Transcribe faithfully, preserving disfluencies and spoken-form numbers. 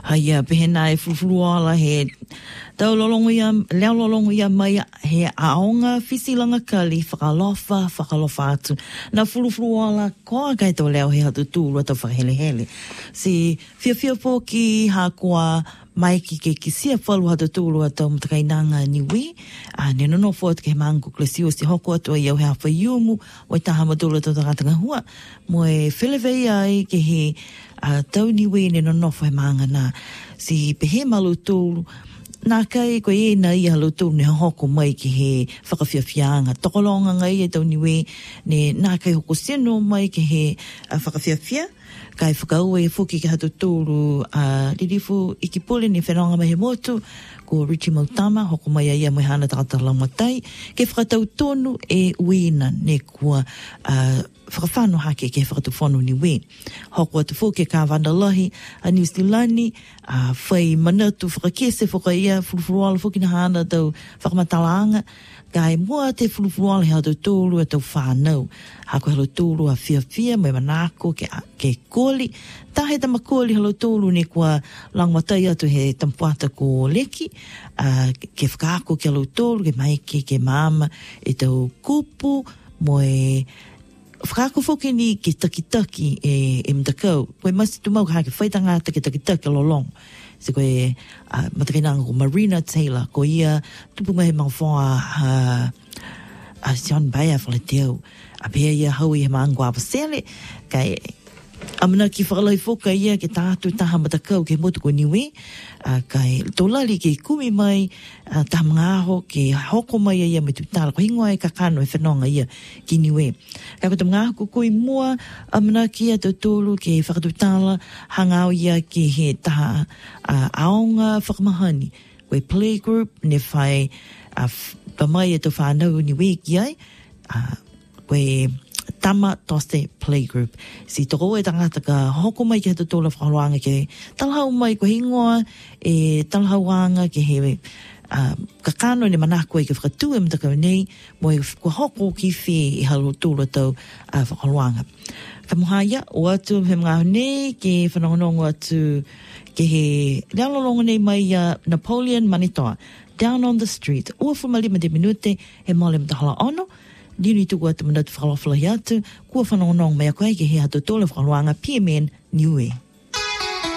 Haia pehena e fulfuluala he tau lolongo ia, leo lolongo ia mai he aonga fisilanga kali, whakalofa, whakalofa atu. Na fulfuluala koa kai tau leo he hatu tūrua tau whakahelehele. Si fia fia po ki hakoa mai ki ke kisia whalu hatu tūrua tau mtakainanga niwi. A ne nono fōt ke he mangu klesio si hoko atu ai au he hawha iumu, wai taha madula tau takatanga hua. Mo e whelewei ai ke he Uh, tau niwe ne no nofo he maangana si pehe malu tūru nā kai koe e na ia halu tūru ne hoko mai ki he whakawhiawhianga tokolonga ngai e tau niwe ne nā kai hoko seno mai ki he uh, whakawhiawhia kai whakaue e whuki ki hatu tūru uh, ririfu iki pole ne whenonga mai he motu ko Richie Mautama hoko mai ia mai hana takatala matai ke whakatau tonu e uina ne kua uh, whakawhano hake ke whakatu whanu ni we. Hoko atu fōke ka wandalahi a New Zealandi, a whai manatu whakakese whakaia furufuruala whuki na hana tau whakamatalaanga, kai mua te furufuruala he hatu tōru a tau whānau. Hako halo tōru a whia whia mai manako ke, ke kōli. Tahe tama kōli halo tōru ne kua langmatai atu he tampuata ko leki, uh, ke whakaako ke halo tōru, ke maike, ke mama, e tau kupu, mo e whakako whoke ni ke takitaki e, e mtakau. Koe masi tu mau hake whaitanga take takitaki lolong. Se koe uh, matakainanga ko Marina Taylor, ko ia tupunga he mawhoa a uh, John Bayer whaleteo. A pia ia haui he maangua apasele, kai amana ki whakalai whoka ia ke tātu taha matakau ke motu ko niwe, uh, kai tōlali ke kumi mai uh, taha mga aho ke hoko mai ia me tutala, ko hingoa e kakano e whanonga ia ki niwe. Kai kota mga aho ko koi mua, amana ki a tōtōru ke whakatutala, hangau ia ke he taha uh, aonga whakamahani, koe playgroup, ne whai uh, pamai e tō whanau niwe ki ai, uh, koe Tama Tose Playgroup. Si toko e tangata ka hoko mai ki hata tōla whakaroanga ke talhau mai ko hingoa e talhauanga ke he uh, kakano ne manako e ke whakatu e mtakau nei mo e ko hoko ki whi e halo tōla tau uh, whakaroanga. Ka muhaia o atu he mga nei ke whanongonongo atu ke he lealolongo nei mai uh, Napoleon Manitoa Down on the Street. Ua whamalima de minute he mole mtahala ono. Dini tuku atu manatu whakalawhalahi atu, kua whanongonong mea koe ke he hatu tōle whakaroanga P M N Niue.